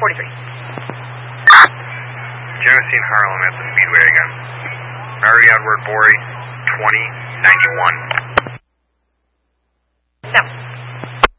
43. Genesee and Harlem at the Speedway again. Mary Edward Bory, 2091. No.